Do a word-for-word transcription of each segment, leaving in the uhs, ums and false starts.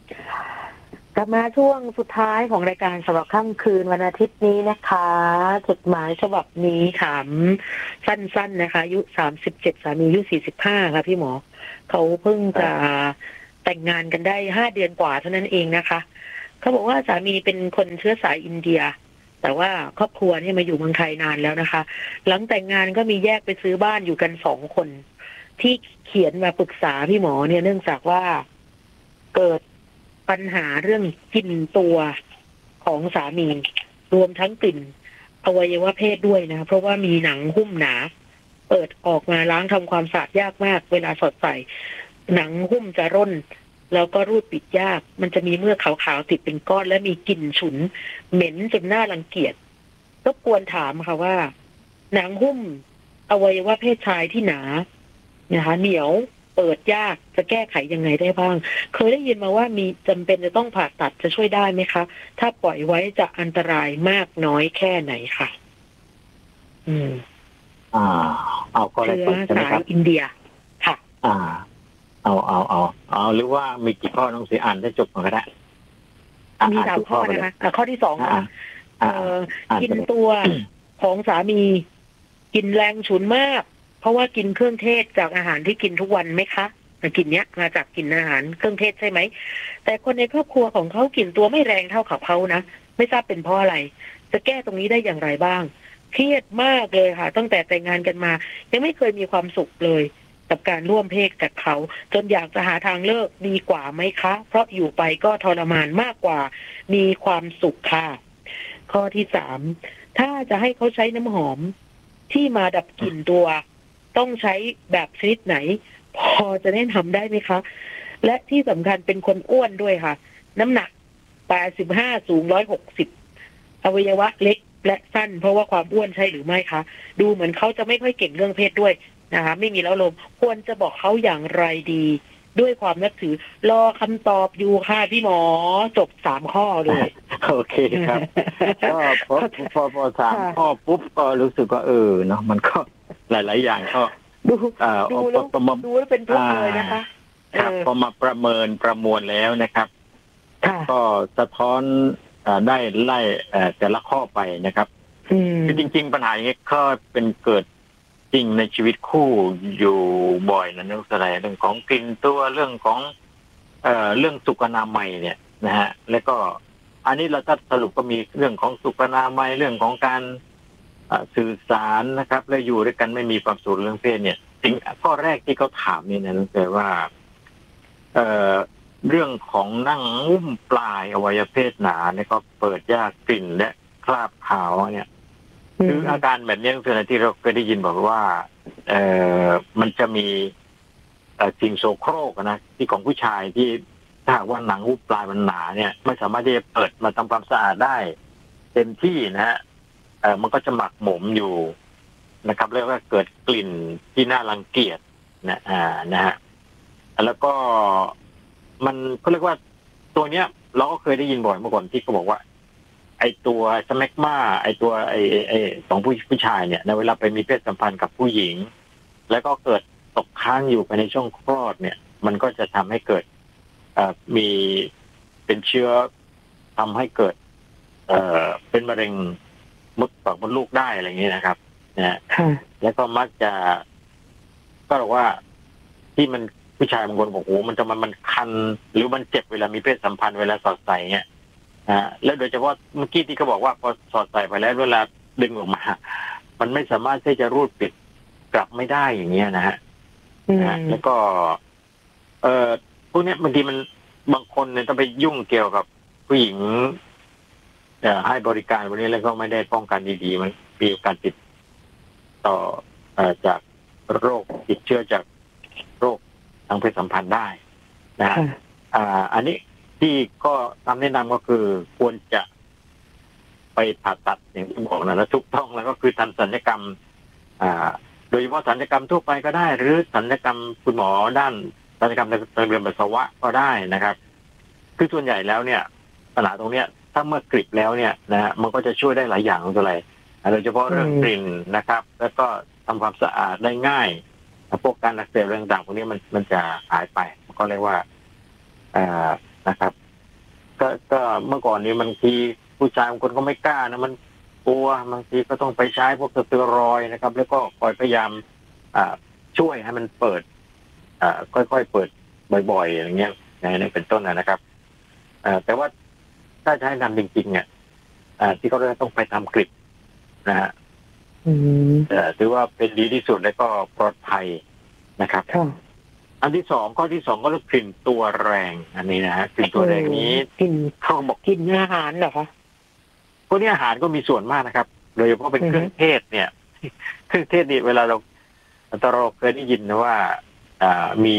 กลับมาช่วงสุดท้ายของรายการสำหรับค่ำคืนวันอาทิตย์นี้นะคะจดหมายฉบับนี้ถามสั้นๆนะคะอายุสามสิบเจ็ดสามีอายุสี่สิบห้าค่ะพี่หมอเขาเพิ่งจะแต่งงานกันได้ห้าเดือนกว่าเท่านั้นเองนะคะเขาบอกว่าสามีเป็นคนเชื้อสายอินเดียแต่ว่าครอบครัวเนี่ยมาอยู่เมืองไทยนานแล้วนะคะหลังแต่งงานก็มีแยกไปซื้อบ้านอยู่กันสองคนที่เขียนมาปรึกษาพี่หมอเนี่ยเนื่องจากว่าเกิดปัญหาเรื่องกลิ่นตัวของสามีรวมทั้งกลิ่นอวัยวะเพศด้วยนะเพราะว่ามีหนังหุ้มหนาเปิดออกมาล้างทำความสะอาดยากมากเวลาสอดใส่หนังหุ้มจะร่นแล้วก็รูดปิดยากมันจะมีเมือกขาวๆติดเป็นก้อนและมีกลิ่นฉุนเหม็นจนน่ารังเกียจรบกวนถามค่ะว่าหนังหุ้มอวัยวะเพศชายที่หนานะคะเหนียวเปิดยากจะแก้ไขยังไงได้บ้างเคยได้ยินมาว่ามีจำเป็นจะต้องผ่าตัดจะช่วยได้ไหมคะถ้าปล่อยไว้จะอันตรายมากน้อยแค่ไหนค่ะอืมอ่าเอาก็เลยเชื้อสายอินเดียค่ะอ่าเอาเอาเอาเอาหรือว่ามีกี่ข้อต้องเสียอ่านได้จบก่อนก็ได้มีสามข้อนะคะข้อที่สองค่ะกินตัวของสามีกินแรงฉุนมากเพราะว่ากินเครื่องเทศจากอาหารที่กินทุกวันไหมคะกลิ่นเนี้ยมาจากกินอาหารเครื่องเทศใช่ไหมแต่คนในครอบครัวของเขากลิ่นตัวไม่แรงเท่ากับเขานะไม่ทราบเป็นเพราะอะไรจะแก้ตรงนี้ได้อย่างไรบ้างเครียดมากเลยค่ะตั้งแต่แต่งงานกันมายังไม่เคยมีความสุขเลยกับการร่วมเพศกับเขาจนอยากจะหาทางเลิกดีกว่าไหมคะเพราะอยู่ไปก็ทรมานมากกว่ามีความสุขค่ะข้อที่สามถ้าจะให้เขาใช้น้ำหอมที่มาดับกลิ่นตัวต้องใช้แบบชนิดไหนพอจะแนะนำได้ไหมคะและที่สำคัญเป็นคนอ้วนด้วยค่ะน้ำหนักแปดสิบห้าสูงหนึ่งร้อยหกสิบอวัยวะเล็กและสั้นเพราะว่าความอ้วนใช่หรือไม่คะดูเหมือนเขาจะไม่ค่อยเก่งเรื่องเพศด้วยนะคะไม่มีแล้วลมควรจะบอกเขาอย่างไรดีด้วยความนับถือรอคำตอบอยู่ค่ะพี่หมอจบสามข้อเลยโอเคครับก็พอพอพอสามข้อปุ๊บก็รู้สึกว่าเออเนาะมันก็หลายๆอย่างก็ดูดูแล้วดูแล้วเป็นทุกข์เลยนะคะครับพอมาประเมินประมวลแล้วนะครับก็สะท้อนได้ไล่แต่ละข้อไปนะครับคือจริงๆปัญหาอย่างนี้ก็เป็นเกิดจริงในชีวิตคู่อยู่บ่อยนะนักแสดงเรื่องของกลิ่นตัวเรื่องของเอ่อเรื่องสุขอนามัยเนี่ยนะฮะแล้วก็อันนี้เราถ้าสรุปก็มีเรื่องของสุขอนามัยเรื่องของการสื่อสารนะครับและอยู่ด้วยกันไม่มีความสุขเรื่องเพศเนี่ยสิ่งข้อแรกที่เขาถามนี่นะนั่นคือว่าเอ่อเรื่องของนั่งอุ้มปลายอวัยวะเพศหนาเนี่ยก็เปิดยากกลิ่นและคราบขาวเนี่ยคืออาการแบบนี้คืออะไรที่เราเคยได้ยินบอกว่าเอ่อมันจะมีสิ่งโสโครกนะที่ของผู้ชายที่ถ้าหากว่าหนังหุ้มปลายมันหนาเนี่ยไม่สามารถที่จะเปิดมาทำความสะอาดได้เต็มที่นะฮะเอ่อมันก็จะหมักหมมอยู่นะครับแล้วก็เกิดกลิ่นที่น่ารังเกียจนะอ่านะฮะแล้วก็มันเขาเรียกว่าตัวเนี้ยเราก็เคยได้ยินบ่อยเมื่อก่อนที่เขาบอกว่าไอตัวสแมกมาไอตัวไอไอของผู้ผู้ชายเนี่ยในเวลาไปมีเพศสัมพันธ์กับผู้หญิงแล้วก็เกิดตกค้างอยู่ภายในช่องคลอดเนี่ยมันก็จะทำให้เกิดเอ่อมีเป็นเชื้อทำให้เกิดเอ่อเป็นมะเร็งมดปากมดลูกได้อะไรอย่างนี้นะครับนะแล้วก็มักจะก็บอกว่าที่มันผู้ชายบางคนบอกโอ้มันจะมันมันคันหรือมันเจ็บเวลามีเพศสัมพันธ์เวลาสอดใส่เงี้ยนะแล้วโดยเฉพาะเมื่อกี้ที่เขาบอกว่าพอสอดใส่ไปแล้วเวลาดึงออกมามันไม่สามารถที่จะรูดปิดกลับไม่ได้อย่างเงี้ยนะฮะนะแล้วก็เอ่อพวกนี้บางทีมันบางคนเนี่ยต้องไปยุ่งเกี่ยวกับผู้หญิงเอ่อให้บริการวันนี้แล้วก็ไม่ได้ป้องกันดีๆมันมีการติดต่อเอ่อจากโรคติดเชื้อจากโรคทางเพศสัมพันธ์ได้นะอ่าอันนี้ที่ก็ตามแนะนำก็คือควรจะไปผ่าตัดอย่างที่บอกนะแล้วถูกต้องแล้วก็คือทำศัลยกรรมอ่าโดยเฉพาะศัลยกรรมทั่วไปก็ได้หรือศัลยกรรมคุณหมอด้านศัลยกรรมทางเดินปัสสาวะก็ได้นะครับคือส่วนใหญ่แล้วเนี่ยปัญหาตรงเนี้ยถ้าเมื่อกริบแล้วเนี่ยนะฮะมันก็จะช่วยได้หลายอย่างตัวอะไรโดยเฉพาะเรื่องกลิ่นนะครับแล้วก็ทำความสะอาดได้ง่ายพวกการอักเสบเรื่องต่างพวกนี้มันมันจะหายไปก็เรียกว่านะครับก็ก็เมื่อก่อนนี้บางทีผู้ชายบางคนก็ไม่กล้านะมันกลัวบางทีก็ต้องไปใช้พวกสเตียรอยด์นะครับแล้วก็คอยพยายามอ่าช่วยให้มันเปิดอ่าค่อยๆเปิดบ่อยๆอย่างเงี้ยนี่เป็นต้นนะครับอ่าแต่ว่าถ้าจะให้ทำจริงๆเนี่ยอ่าที่เขาเรียกต้องไปทำกริดนะฮะถือว่าเป็นดีที่สุดและก็ปลอดภัยนะครับอันที่สองข้อที่สองก็คือกลิ่นตัวแรงอันนี้นะฮะกลิ่นตัวแรงนี้กลิ่นเขาบอกกลิ่นอาหารเหรอคะพวกนี้อาหารก็มีส่วนมากนะครับโดยเฉพาะเป็นเครื่องเทศเนี่ยเครื่องเทศนี่เวลาเราเราเคยได้ยินนะว่าอ่ามี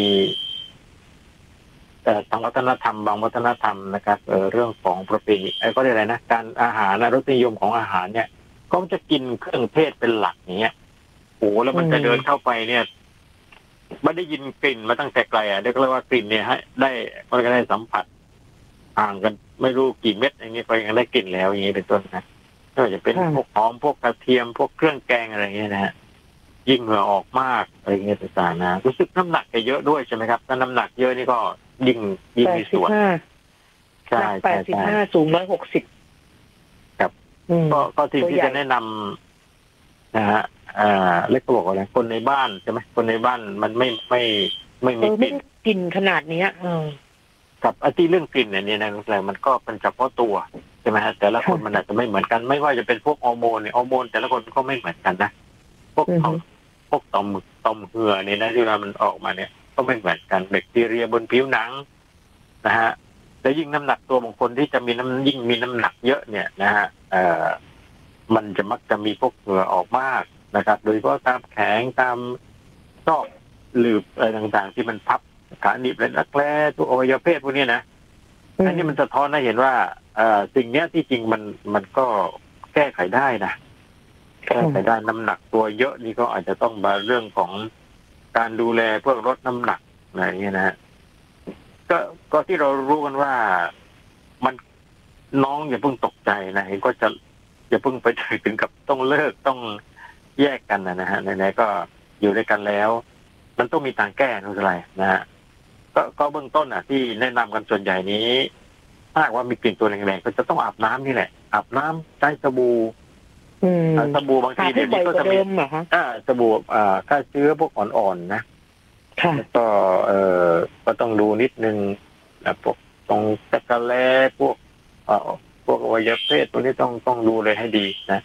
แต่ทางวัฒนธรรมบางวัฒนธรรมนะครับเออเรื่องของประเพณีไอ้ก็เรียกอะไรนะการอาหารนะรสนิยมของอาหารเนี่ยก็จะกินเครื่องเทศเป็นหลักอย่างเงี้ยโอ้แล้วมันจะเดินเข้าไปเนี่ยไม่ได้ยินกลิ่นมาตั้งแต่ไกลอ่ะเรียกว่ากลิ่นเนี่ยให้ได้ก็ได้สัมผัสห่างกันไม่รู้กี่เม็ดอย่างเงี้ยก็ยังได้กลิ่นแล้วอย่างเงี้ยเป็นต้นนะก็จะเป็นพวกหอมพวกกระเทียมพวกเครื่องแกงอะไรเงี้ยนะฮะยิ่งเหงื่อออกมากอะไรเงี้ยต่างๆนะรู้สึกน้ำหนักจะเยอะด้วยใช่ไหมครับถ้าน้ำหนักเยอะนี่ก็ยิ่งยิ่งมีส่วนใช่แปดสิบห้าสูงร้อยหกสิบครับก็ก็ที่ที่จะแนะนำนะฮะอ่าเล็กก็บอกว่าอะไรคนในบ้านใช่ไหมคนในบ้านมันไม่ไม่ไม่มีกลิ่นกลิ่นขนาดนี้เออกับไอ้ที่เรื่องกลิ่นเนี่ยนะอะไรมันก็เป็นเฉพาะตัวใช่ไหมฮะแต่ละคนมันอาจจะไม่เหมือนกันไม่ว่าจะเป็นพวกฮอร์โมนเนี่ยฮอร์โมนแต่ละคนก็ไม่เหมือนกันนะพวกของพวกต่อมต่อมเหงื่อเนี่ยนะที่เวลามันออกมาเนี่ยก็ไม่เหมือนกันแบคทีเรียบนผิวหนังนะฮะแล้วยิ่งน้ำหนักตัวบางคนที่จะมีน้ำยิ่งมีน้ำหนักเยอะเนี่ยนะฮะเอ่อมันจะมักจะมีพวกเหงื่อออกมากนะครับโดยเฉพาะตามแขนตามซอกหลืบอะไรต่างๆที่มันพับขาหนีบและรักแร้ตัวอวัยวะเพศพวกนี้นะอันนี้มันสะท้อนให้เห็นว่าเอ่อสิ่งนี้ที่จริงมันมันก็แก้ไขได้นะแก้ไขได้น้ำหนักตัวเยอะนี่ก็อาจจะต้องมาเรื่องของการดูแลเพื่อลดน้ำหนักอะไรอย่างเงี้ยนะฮะก็ก็ที่เรารู้กันว่ามันน้องอย่าเพิ่งตกใจนะเห็นก็จะอย่าเพิ่งไปถึงกับต้องเลิกต้องแยกกันนะฮะไหนๆก็อยู่ด้วยกันแล้วมันต้องมีทางแก้นั่นคืออะไรนะฮะก็ก็เบื้องต้นอ่ะที่แนะนำกันส่วนใหญ่นี้ถ้าว่ามีกลิ่นตัวแรงๆก็จะต้องอาบน้ำนี่แหละอาบน้ำใช้สบู่สบู่บางทีเดี๋ยวนี้ก็จะมีอ่าสบู่อ่าฆ่าเชื้อพวกอ่อนๆนะแล้วก็เอ่อก็ต้องดูนิดนึงนะพวกตรงตะกะแลพวกเอ่อพวกอวัยวะเพศตัวนี้ต้องต้องดูเลยให้ดีนะ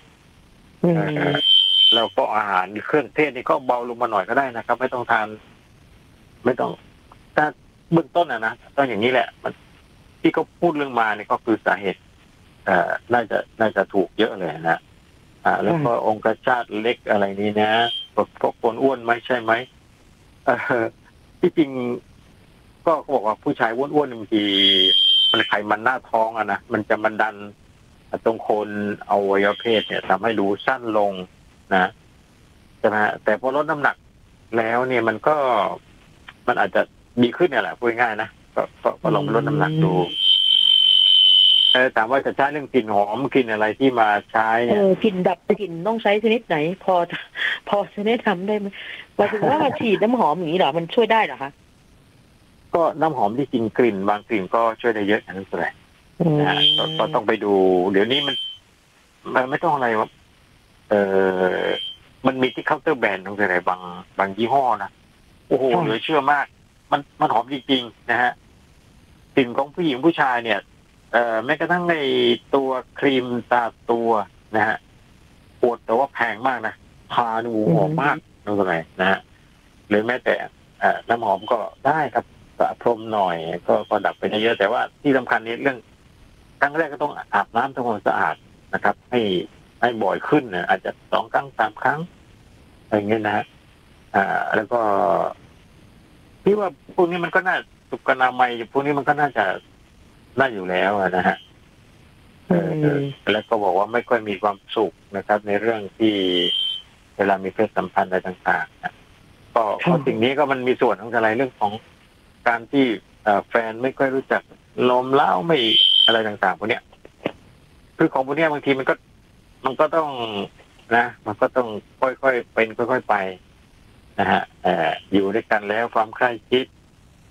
แล้วก็อาหารเครื่องเทศนี่ก็เบาลงมาหน่อยก็ได้นะครับไม่ต้องทานไม่ต้องถ้าเบื้องต้นอะนะต้องอย่างนี้แหละมันที่เขาพูดเรื่องมาเนี่ยก็คือสาเหตุเอ่อน่าจะน่าจะถูกเยอะเลยนะอ่าแล้วก็องค์ชาติเล็กอะไรนี้นะพวกคนอ้วนไหมใช่ไหมเออที่จริงก็เขาบอกว่าผู้ชายอ้วนๆบางทีมันไขมันหน้าท้องอะนะมันจะมันดันตรงโคนอวัยวะเพศเนี่ยทำให้ดูสั้นลงนะใช่ไหมฮะแต่พอลดน้ำหนักแล้วเนี่ยมันก็มันอาจจะดีขึ้นเนี่ยแหละพูดง่ายๆนะก็ก็ลองลดน้ำหนักดูเออถามว่าจะใช้เรื่องกลิ่นหอมกลิ่นอะไรที่มาใช้เนี่ยเออกลิ่นดับกลิ่นต้องใช้ชนิดไหนพอพอจะได้ทำได้ไหมหมายถึงว่ามาฉีดน้ำหอมอย่างนี้เหรอมันช่วยได้เหรอคะก็น้ำหอมที่จริงกลิ่นบางกลิ่นก็ช่วยได้เยอะนั่นแหละนะฮะก็ต้องไปดูเดี๋ยวนี้มันมันไม่ต้องอะไรวะเออมันมีที่เคาน์เตอร์แบรนด์ตรงไหนบางบางยี่ห้อนะโอ้โหเหลือเชื่อมากมันมันหอมจริงๆนะฮะกลิ่นของผู้หญิงผู้ชายเนี่ยเอ่อแม้กระทั่งในตัวครีมตาตัวนะฮะปวดแต่ว่าแพงมากนะทาหนูหอมมากตรงไหนนะฮะหรือแม้แต่เอ่อน้ำหอมก็ได้ครับสระพรมหน่อยก็ก็ดับไปได้เยอะแต่ว่าที่สำคัญนี้เรื่องครั้งแรกก็ต้องอาบน้ำทำความสะอาดนะครับให้ให้บ่อยขึ้นนะอาจจะสองครั้งสามครั้งอะไรเงี้ยนะฮะอ่าแล้วก็พี่ว่าพวกนี้มันก็น่าสุขอนามัยพวกนี้มันก็น่าจะน่าอยู่แล้วนะฮะแล้วก็บอกว่าไม่ค่อยมีความสุขนะครับในเรื่องที่เวลามีเพศสัมพันธ์อะไรต่างๆนะก็ก็สิ่งนี้ก็มันมีส่วนของอะไรเรื่องของการที่แฟนไม่ค่อยรู้จักลมเล้าไม่อะไรต่างๆพวกเนี้ยคือของพวกนี้บางทีมันก็มันก็ต้องนะมันก็ต้องค่อยๆเป็นค่อยๆไปนะฮะเอ่ออยู่ด้วยกันแล้วความใกล้ชิด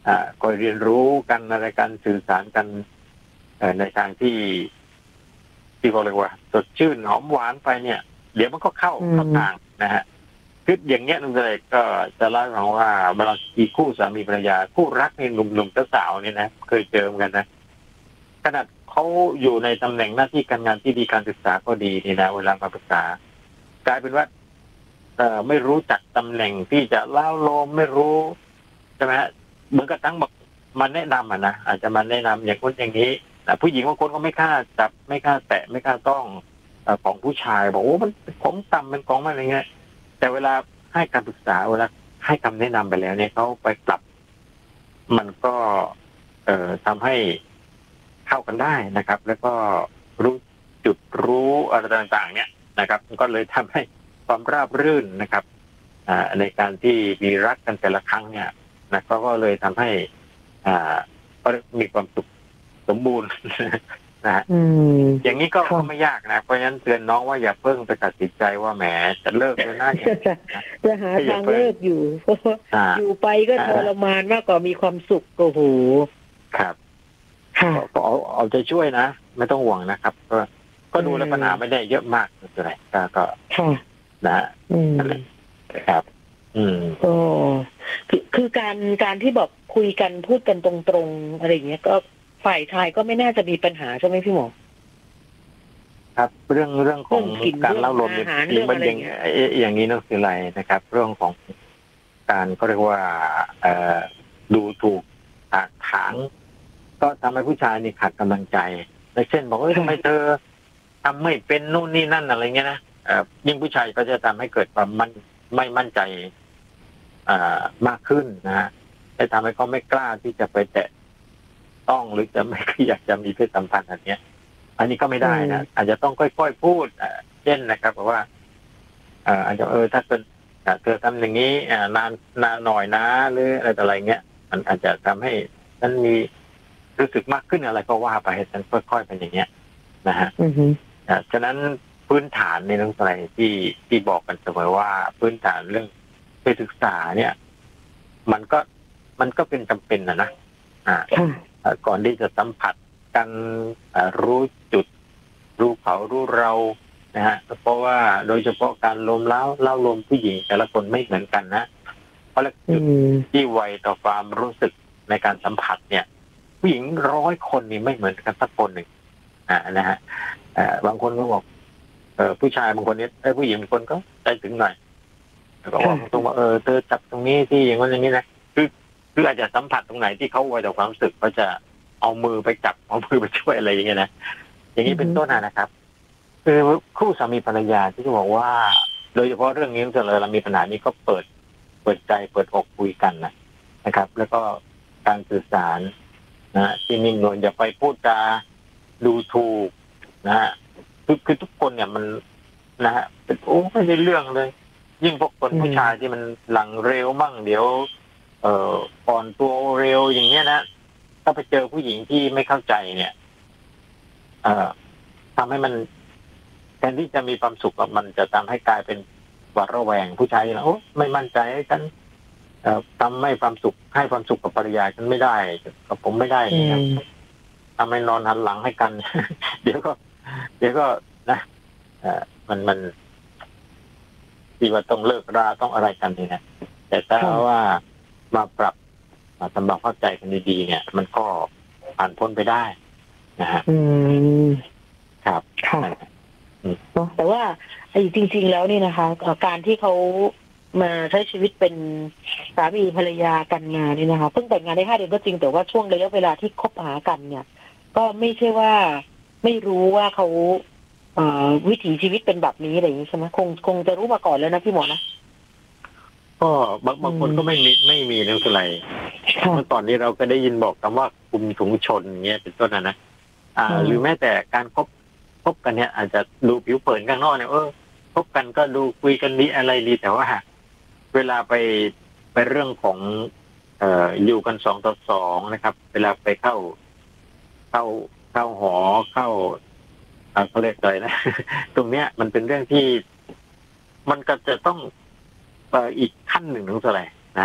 อ่าก็เรียนรู้กันในการสื่อสารกันในทางที่ที่เขาเรียกว่าสดชื่นหอมหวานไปเนี่ยเดี๋ยวมันก็เข้าเข้าทางนะฮะคืออย่างเงี้ยนึงเลยก็จะเล่าให้ฟังว่าเวลามีคู่สามีภรรยาคู่รักในหนุ่มๆสาวๆเนี่ยนะเคยเจอกันนะขนาดเขาอยู่ในตำแหน่งหน้าที่การงานที่ดีการศึกษาก็ดีนี่นะเวลามาปรึกษากลายเป็นว่าเอ่อไม่รู้จักตำแหน่งที่จะเล่าโลมไม่รู้ใช่ไหมฮะเหมือนกับทั้งบอกมาแนะนำอ่ะนะอาจจะมาแนะนำอย่างคนอย่างนี้แต่ผู้หญิงบางคนก็ไม่กล้าจับไม่กล้าแตะไม่กล้าต้องของผู้ชายบอกโอ้มันของต่ำเป็นของอะไรเงี้ยแต่เวลาให้การปรึกษาเวลาให้คำแนะนำไปแล้วเนี่ยเขาไปปรับมันก็เอ่อทำให้เข้ากันได้นะครับแล้วก็รู้จุดรู้อะไรต่างๆเนี่ยนะครับก็เลยทำให้ความราบรื่นนะครับในการที่มีรักกันแต่ละครั้งเนี่ยนะก็เลยทำให้อ่าก็มีความสุขสมบูรณ์นะฮะอย่างนี้ก็ไม่ยากนะเพราะฉะนั้นเตือนน้องว่าอย่าเพิ่งไปตัดสินใจว่าแหมจะเลิกเลยนะจะหาทางเลิกอยู่เพราะอยู่ไปก็ทรมานมากกว่ามีความสุขโอ้โหครับก็เอาเอาใจช่วยนะไม่ต้องห่วงนะครับก็ก็ดูแลปัญหาไม่ได้เยอะมากเท่าไหร่ก็นะนะครับ อืมโอ้คือคือการการที่บอกคุยกันพูดกันตรงๆอะไรอย่างเงี้ยก็ฝ่ายชายก็ไม่น่าจะมีปัญหาใช่ไหมพี่หมอครับเรื่องเรื่องของการเล่าลมเนี่ยมันอย่างอย่างนี้นักสื่อไรนะครับ เรื่องของการก็เรียกว่าเอ่อดูถูกหักถางก็ทำให้ผู้ชายนี่ขาดกำลังใจเช่นบอกว่าทำไมเธอทำไม่เป็นนู่นนี่นั่นอะไรเงี้ยนะยิ่งผู้ชายก็จะทำให้เกิดความมั่นไม่มั่นใจมากขึ้นนะฮะจะทำให้เขาไม่กล้าที่จะไปแตะต้องหรือจะไม่อยากจะมีเพศสัมพันธ์อันนี้อันนี้ก็ไม่ได้นะอาจจะต้องค่อยๆพูดเช่นนะครับบอกว่าอาจจะเออถ้าเป็นเธอทำอย่างนี้นานนานหน่อยนะหรืออะไรต่ออะไรเงี้ยมันอาจจะทำให้ฉันมีรู้สึกมากขึ้นอะไรก็ว่าไปให้ฉันค่อยๆเป็นอย่างเงี้ยนะฮะฉะนั้นพื้นฐานในเรื่องอะไรที่ที่บอกกันเสมอว่าพื้นฐานเรื่องเพศศึกษาเนี่ยมันก็มันก็เป็นจำเป็นนะนะอ่าก่อนที่จะสัมผัสกันรู้จุดรู้เขารู้เรานะฮะเพราะว่าโดยเฉพาะการลมเล้าเล่าลมผู้หญิงแต่ละคนไม่เหมือนกันนะเพราะจุดที่ไวต่อความรู้สึกในการสัมผัสเนี่ยผู้หญิงร้อยคนนี่ไม่เหมือนกันสักคนหนึ่งอ่านะฮะบางคนก็บอกเออผู้ชายบางคนนี้ไอ้ผู้หญิงบางคนก็ใจถึงหน่อยก็บอกตรงว่าเออเธอจับตรงนี้ที่อย่างนั้นอย่างนี้นะคือคืออาจจะสัมผัสตรงไหนที่เขาไวต่อความรู้สึกก็จะเอามือไปจับเอามือไปช่วยอะไรอย่างเงี้ยนะอย่างนี้เป็นต้นนะครับคือคู่สามีภรรยาที่จะบอกว่าโดยเฉพาะเรื่องนี้เสมอเรามีปัญหานี้ก็เปิดเปิดใจเปิดอกคุยกันนะนะครับแล้วก็การสื่อสารนะที่นิ่งนวลอย่าไปพูดจาดูถูกนะฮะคือคือทุกคนเนี่ยมันนะฮะเป็นโอ้ไม่ได้เรื่องเลยยิ่งพวกคนผู้ชายที่มันหลังเร็วมั่งเดี๋ยวเอ่ออ่อนตัวเร็วอย่างเงี้ยนะถ้าไปเจอผู้หญิงที่ไม่เข้าใจเนี่ยเอ่อทำให้มันแทนที่จะมีความสุขมันจะทำให้กลายเป็นหวาดระแวงผู้ชายนะโอ้ไม่มั่นใจฉันเอ่อทำให้ความสุขให้ความสุขกับภรรยาฉันไม่ได้กับผมไม่ได้นะครับทำให้นอนหันหลังให้กัน เดี๋ยวก็เดี๋ยวก็นะเอ่อมันมันที่ว่าต้องเลิกราต้องอะไรกันนี่นะแต่ถ้าว่ามาปรับมาทำความเข้าใจกันดีๆเนี่ยมันก็ผ่านพ้นไปได้นะฮะอืมครับค่ะแต่ว่าไอ้จริงๆแล้วนี่นะคะการที่เขามาใช้ชีวิตเป็นสามีภรรยากันมานี่นะคะเพิ่งแต่งงานได้ห้าเดือนก็จริงแต่ว่าช่วงระยะเวลาที่คบหากันเนี่ยก็ไม่ใช่ว่าไม่รู้ว่าเขาวิถีชีวิตเป็นแบบนี้อะไรอย่างนี้ใช่ไหมคงคงจะรู้มาก่อนแล้วนะพี่หมอนะก็บางบางคนก็ไม่มีไม่มีเรื่องอะไรเมื่อตอนนี้เราก็ได้ยินบอกคำว่าคุมถุงชนอย่างเงี้ยเป็นต้นนะนะอ่าหรือแม้แต่การคบคบกันเนี่ยอาจจะดูผิวเผินข้างนอกเนี่ยเออคบกันก็ดูคุยกันดีอะไรดีแต่ว่าเวลาไปไปเรื่องของเอ่ออยู่กันสองต่อสองนะครับเวลาไปเข้าเข้าเข้าหอเข้าเขาเรียกอะไรนะตรงเนี้ยมันเป็นเรื่องที่มันก็จะต้องอีกขั้นหนึ่งถึงเท่าไหร่นะฮะ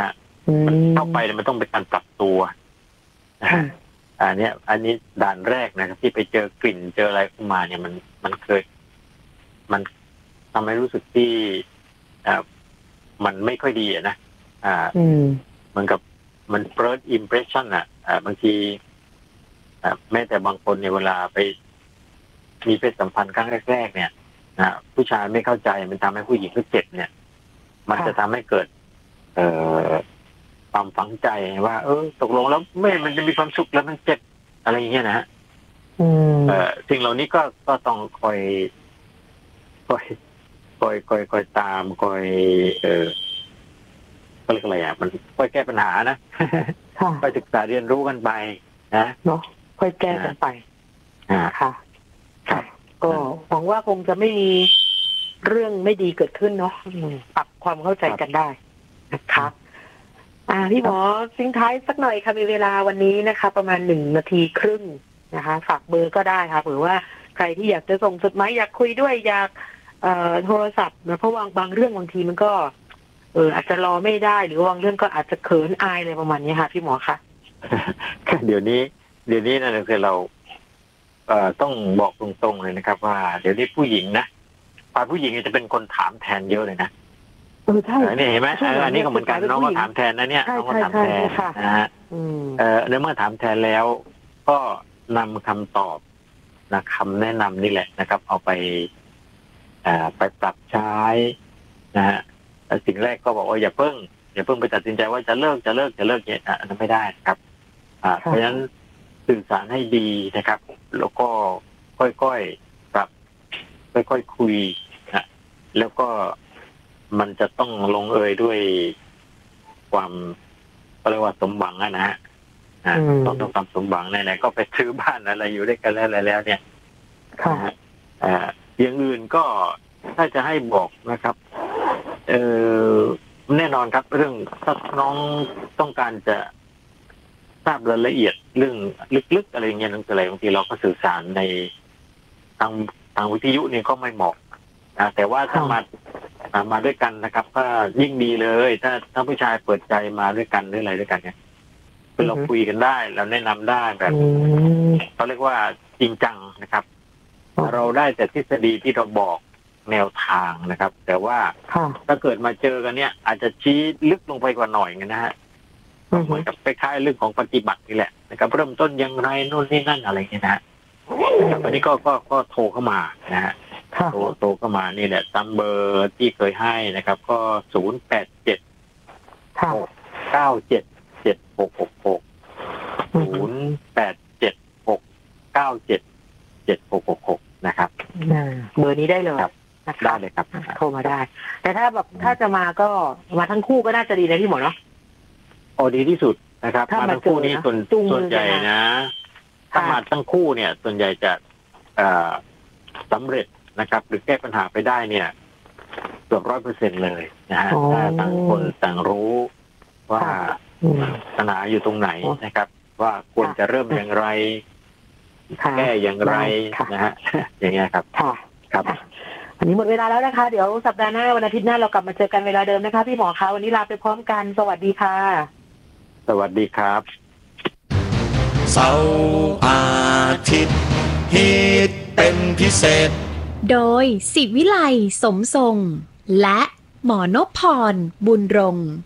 เข้าไปเนี่ยมันต้องเป็นการปรับตัวนะฮะอันนี้อันนี้ด่านแรกนะครับที่ไปเจอกลิ่นเจออะไรขึ้นมาเนี่ยมันมันเคยมันทำให้รู้สึกที่อ่ามันไม่ค่อยดีอะนะอ่าเหมือนกับมัน first impression อ่ะอ่าบางทีอ่าแม้แต่บางคนเนี่ยเวลาไปมีเพศสัมพันธ์ครั้งแรกๆเนี่ยนะผู้ชายไม่เข้าใจมันทำให้ผู้หญิงเขาเจ็บเนี่ยมันจะทำให้เกิดเอ่อความฝังใจว่าเออตกลงแล้วไม่มันจะมีความสุขแล้วมันเจ็บอะไรอย่างเงี้ยนะฮะเอ่อสิ่งเหล่านี้ก็ก็ต้องคอยคอยคอยคอยคอยตามคอยเออก็เรียกอะไรอ่ะมันค่อยแก้ปัญหานะค่อยศึกษาเรียนรู้กันไปนะเนาะค่อยแก้กันไปอ่าค่ะครับก็หวังว่าคงจะไม่มีเรื่องไม่ดีเกิดขึ้นเนาะปรับความเข้าใจกันได้นะคะอ่าพี่หมอทิ้งท้ายสักหน่อยค่ะมีเวลาวันนี้นะคะประมาณหนึ่งนาทีครึ่งนะคะฝากเบอร์ก็ได้ค่ะหรือว่าใครที่อยากจะส่งจดหมายอยากคุยด้วยอยากเอ่อโทรศัพท์นะเพราะบางบางเรื่องบางทีมันก็เอออาจจะรอไม่ได้หรือบางเรื่องก็อาจจะเขินอายอะไรประมาณนี้ค่ะพี่หมอคะเดี๋ยวนี้เดี๋ยวนี้นะคือเราเอ่อต้องบอกตรงๆเลยนะครับว่าเดี๋ยวนี้ผู้หญิงนะฝ่ายผู้หญิงจะเป็นคนถามแทนเยอะเลยนะเออใช่นี่เห็นไหมอันนี้ก็เหมือนกันน้องก็ถามแทนนะเนี่ยน้องก็ถามแทนนะฮะเออในเมื่อถามแทนแล้วก็นำคำตอบนะคำแนะนำนี่แหละนะครับเอาไปอ่าไปปรับใช้นะฮะสิ่งแรกก็บอกว่าอย่าเพิ่งอย่าเพิ่งไปตัดสินใจว่าจะเลิกจะเลิกจะเลิกเนี่ยอันนั้นไม่ได้ครับอ่าเพราะฉะนั้นสื่อสารให้ดีนะครับแล้วก็ค่อยๆปรับค่อยๆคุยนะแล้วก็มันจะต้องลงเอยด้วยความเรียกว่าสมหวังนะฮะต้องต้องทำสมหวังไหนๆก็ไปซื้อบ้านอะไรอยู่ด้วยกันแล้วอะไรแล้วเนี่ยอ่าอย่างอื่นก็ถ้าจะให้บอกนะครับเออแน่นอนครับเรื่องถ้าน้องต้องการจะทราบรายละเอียดเรื่องลึกๆอะไรเงี้ยนั่นอะไรบางทีเราก็สื่อสารในทางทางวิทยุนี่ก็ไม่เหมาะนะแต่ว่าถ้ามามาด้วยกันนะครับก็ยิ่งดีเลยถ้าถ้าผู้ชายเปิดใจมาด้วยกันหรืออะไรด้วยกันเนี่ยเราคุยกันได้เราแนะนำได้แบบเขาเรียกว่าจริงจังนะครับเราได้แต่ทฤษฎีที่เราบอกแนวทางนะครับแต่ว่าถ้าเกิดมาเจอกันเนี่ยอาจจะชี้ลึกลงไปกว่าหน่อยนะฮะเหมือนกับคล้ายๆเรื่องของปฏิบัตินี่แหละนะครับเริ่มต้นยังไงนู่นนี่นั่นอะไรอย่างเงี้ยนะวันนี้ก็ก็ก็โทรเข้ามานะฮะโทรโทรเข้ามานี่แหละตามเบอร์ที่เคยให้นะครับก็ศูนย์แปดเจ็ดหกเก้าเจ็ดเจ็ดหกหกหกศูนย์แปดเจ็ดหกเก้าเจ็ดเจ็ดหกหกหกนะครับเบอร์นี้ได้เลยได้เลยครับโทรมาได้แต่ถ้าแบบถ้าจะมาก็มาทั้งคู่ก็น่าจะดีนะพี่หมอเนาะโอ้ดีที่สุดนะครับมาทั้งคู่นี้ส่วนส่วนใหญ่นะถ้ามาทั้งคู่เนี่ยส่วนใหญ่จะสำเร็จนะครับหรือแก้ปัญหาไปได้เนี่ยเกือบร้อยเปอร์เซ็นต์เลยนะฮะถ้าต่างคนต่างรู้ว่าปัญหาอยู่ตรงไหนนะครับว่าควรจะเริ่มอย่างไรแก้อย่างไรนะฮะอย่างเงี้ยครับครับอันนี้หมดเวลาแล้วนะคะเดี๋ยวสัปดาห์หน้าวันอาทิตย์หน้าเรากลับมาเจอกันเวลาเดิมนะคะพี่หมอคะวันนี้ลาไปพร้อมกันสวัสดีค่ะสวัสดีครับเสาร์อาทิตย์ฮิตเป็นพิเศษโดยศิวิไลสมทรงและหมอนพพรบุญรงค์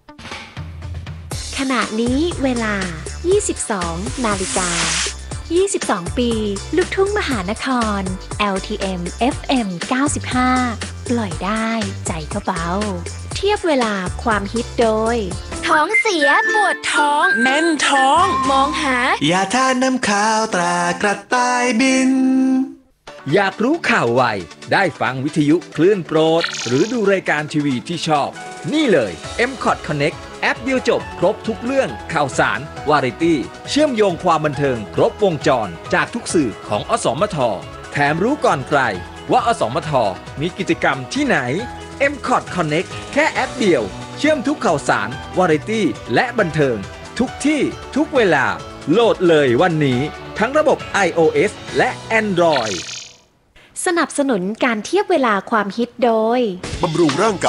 ขณะนี้เวลา ยี่สิบสอง นาฬิกา ยี่สิบสอง ปีลูกทุ่งมหานคร แอล ที เอ็ม เอฟ เอ็ม เก้าสิบห้า ปล่อยได้ใจก็เบาเทียบเวลาความฮิตโดยท้องเสียปวดท้องแน่นท้องมองหายาทาน้ำข้าวตรากระต่ายบินอยากรู้ข่าวไวได้ฟังวิทยุคลื่นโปรดหรือดูรายการทีวีที่ชอบนี่เลย เอ็ม คอท Connect แอปเดียวจบครบทุกเรื่องข่าวสารวาไรตี้เชื่อมโยงความบันเทิงครบวงจรจากทุกสื่อของอสมทแถมรู้ก่อนใครว่าอสมทมีกิจกรรมที่ไหน เอ็ม คอท Connect แค่แอปเดียวเชื่อมทุกข่าวสารวาไรตี้และบันเทิงทุกที่ทุกเวลาโหลดเลยวันนี้ทั้งระบบ iOS และ Android สนับสนุนการเทียบเวลาความฮิตโดยบำรุงร่างกาย